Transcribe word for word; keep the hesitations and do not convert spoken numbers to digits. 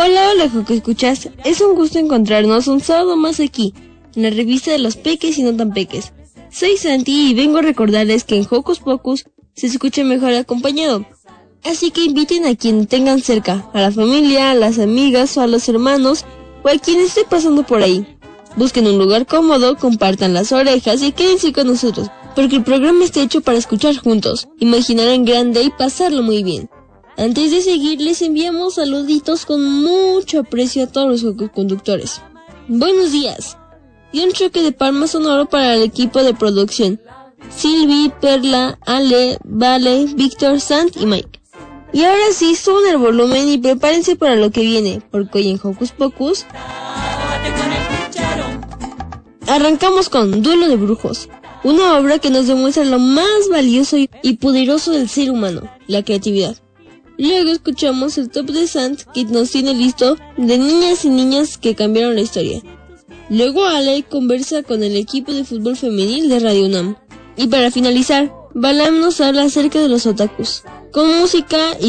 Hola, hola, Joco, ¿escuchas? Es un gusto encontrarnos un sábado más aquí, en la revista de los peques y no tan peques. Soy Santi y vengo a recordarles que en Hocus Pocus se escucha mejor acompañado. Así que inviten a quien tengan cerca, a la familia, a las amigas o a los hermanos, o a quien esté pasando por ahí. Busquen un lugar cómodo, compartan las orejas y quédense con nosotros, porque el programa está hecho para escuchar juntos, imaginar en grande y pasarlo muy bien. Antes de seguir, les enviamos saluditos con mucho aprecio a todos los conductores. Buenos días. Y un choque de palmas sonoro para el equipo de producción. Silvi, Perla, Ale, Vale, Víctor, Sant y Mike. Y ahora sí, suban el volumen y prepárense para lo que viene, porque hoy en Hocus Pocus arrancamos con Duelo de Brujos, una obra que nos demuestra lo más valioso y poderoso del ser humano, la creatividad. Luego escuchamos el top de Sant, que nos tiene listo de niñas y niñas que cambiaron la historia. Luego Ale conversa con el equipo de fútbol femenil de Radio UNAM. Y para finalizar, Balam nos habla acerca de los otakus, con música y